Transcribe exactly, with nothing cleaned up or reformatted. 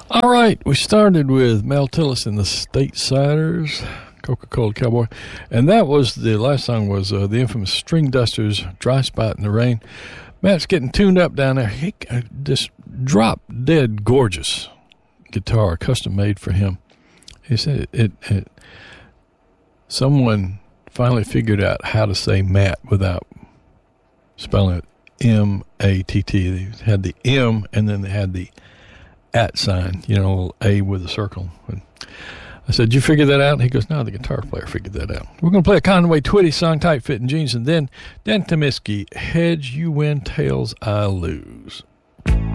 All right, we started with Mel Tillis and the Statesiders, Coca-Cola Cowboy, and that was the last song was uh, the infamous String Dusters, Dry Spot in the Rain. Matt's getting tuned up down there. He, uh, this drop dead gorgeous guitar, custom made for him. He said it, it, it. Someone finally figured out how to say Matt without spelling it M A T T. They had the M and then they had the at sign, you know, a little A with a circle. And I said, "Did you figure that out?" And he goes, "No, the guitar player figured that out." We're going to play a Conway Twitty song, Tight Fitting Jeans, and then Dan Tomiski, Heads You Win, Tails I Lose.